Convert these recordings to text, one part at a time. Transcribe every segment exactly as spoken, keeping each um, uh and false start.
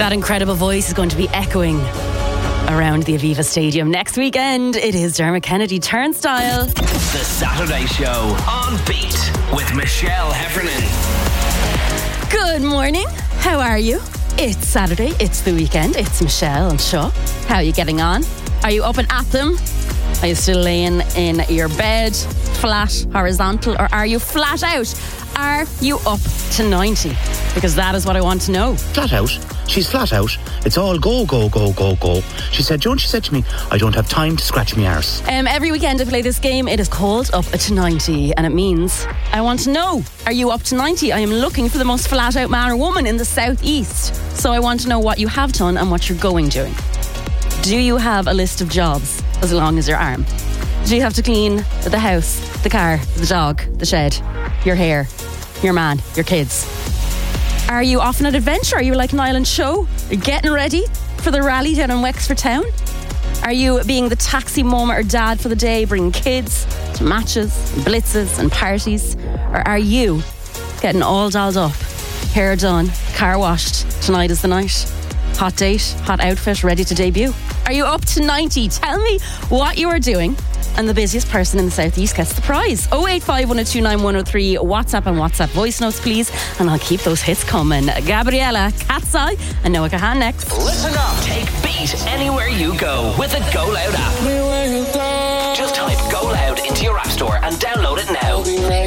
That incredible voice is going to be echoing around the Aviva Stadium next weekend. It is Dermot Kennedy Turnstile. The Saturday Show on Beat with Michelle Heffernan. Good morning. How are you? It's Saturday. It's the weekend. It's Michelle and Shaw. How are you getting on? Are you up and at them? Are you still laying in your bed, flat, horizontal, or are you flat out? Are you up to ninety? Because that is what I want to know. Flat out? She's flat out. It's all go, go, go, go, go. She said, Joan, she said to me, I don't have time to scratch my arse. Um, every weekend I play this game. It is called Up to ninety, and it means I want to know, are you up to ninety? I am looking for the most flat out man or woman in the southeast. So I want to know what you have done and what you're going doing. Do you have a list of jobs as long as your arm? Do you have to clean the house, the car, the dog, the shed, your hair, your man, your kids? Are you off on an adventure? Are you like Niall and Show? Are you getting ready for the rally down in Wexford Town? Are you being the taxi mama or dad for the day, bringing kids to matches, blitzes and parties? Or are you getting all dolled up, hair done, car washed? Tonight is the night. Hot date, hot outfit, ready to debut. Are you up to ninety? Tell me what you are doing, and the busiest person in the southeast gets the prize. oh eight five, one oh two, nine one oh three. WhatsApp and WhatsApp voice notes, please, and I'll keep those hits coming. Gabriella, Cat's Eye, and Noah Kahan next. Listen up. Take Beat anywhere you go with the Go Loud app. Just type Go Loud into your app store and download it now.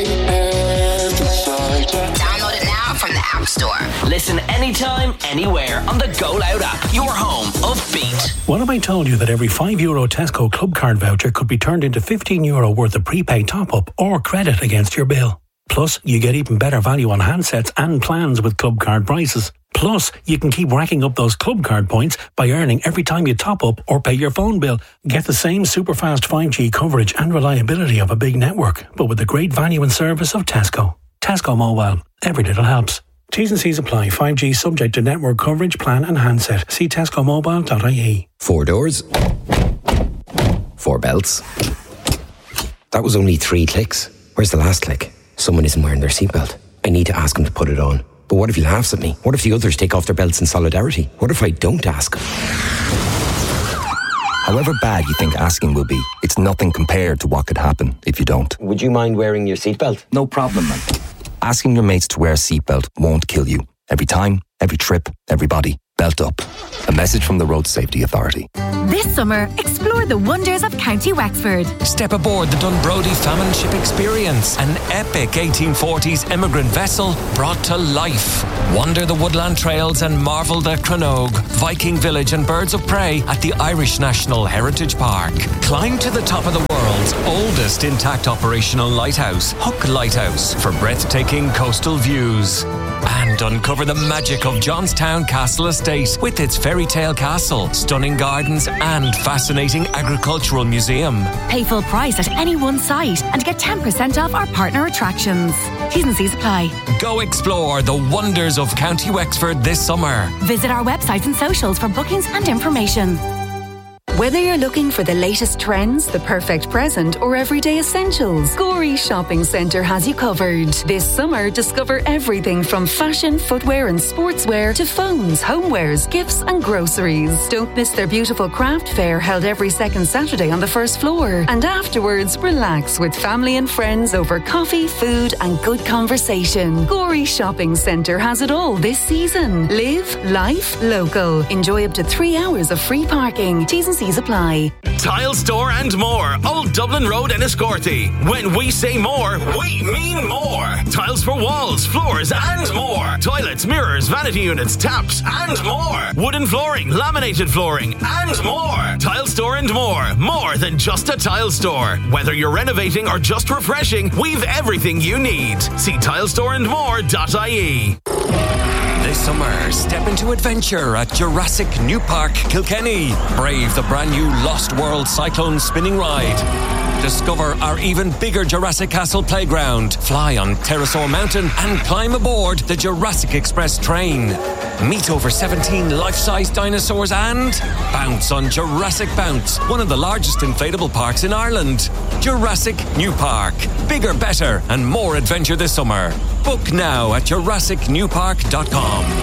Download it now from the App Store. Listen anytime, anywhere on the Go Loud app. Your home of Beat. What if I told you that every five euro Tesco Club Card voucher could be turned into fifteen euro worth of prepaid top-up or credit against your bill? Plus, you get even better value on handsets and plans with Club Card prices. Plus, you can keep racking up those Club Card points by earning every time you top up or pay your phone bill. Get the same super fast five G coverage and reliability of a big network, but with the great value and service of Tesco. Tesco Mobile. Every little helps. T's and C's apply. five G subject to network coverage, plan and handset. See tesco mobile dot I E. Four doors. Four belts. That was only three clicks. Where's the last click? Someone isn't wearing their seatbelt. I need to ask him to put it on. But what if he laughs at me? What if the others take off their belts in solidarity? What if I don't ask him? However bad you think asking will be, it's nothing compared to what could happen if you don't. Would you mind wearing your seatbelt? No problem, man. Asking your mates to wear a seatbelt won't kill you. Every time, every trip, everybody. Belt up. A message from the Road Safety Authority. This summer, explore the wonders of County Wexford. Step aboard the Dunbrody Famine Ship Experience, an epic eighteen forties immigrant vessel brought to life. Wander the woodland trails and marvel at Cranogue, Viking Village and Birds of Prey at the Irish National Heritage Park. Climb to the top of the world's oldest intact operational lighthouse, Hook Lighthouse, for breathtaking coastal views. And uncover the magic of Johnstown Castle Estate with its fairy tale castle, stunning gardens and fascinating agricultural museum. Pay full price at any one site and get ten percent off our partner attractions. T's and C's apply. Go explore the wonders of County Wexford this summer. Visit our website and socials for bookings and information. Whether you're looking for the latest trends, the perfect present, or everyday essentials, Gorey Shopping Centre has you covered. This summer, discover everything from fashion, footwear and sportswear to phones, homewares, gifts and groceries. Don't miss their beautiful craft fair held every second Saturday on the first floor. And afterwards, relax with family and friends over coffee, food and good conversation. Gorey Shopping Centre has it all this season. Live life local. Enjoy up to three hours of free parking. T's and C's apply. Tile Store and more, Old Dublin Road in Escorty. When we say more, we mean more. Tiles for walls, floors and more. Toilets, mirrors, vanity units, taps and more. Wooden flooring, laminated flooring and more. Tile Store and more. More than just a tile store. Whether you're renovating or just refreshing, we've everything you need. See tile store and more dot I E. This summer, step into adventure at Jurassic New Park, Kilkenny. Brave the brand new Lost World Cyclone spinning ride. Discover our even bigger Jurassic Castle playground. Fly on Pterosaur Mountain and climb aboard the Jurassic Express train. Meet over seventeen life-size dinosaurs and bounce on Jurassic Bounce, one of the largest inflatable parks in Ireland. Jurassic New Park. Bigger, better and more adventure this summer. Book now at jurassic new park dot com.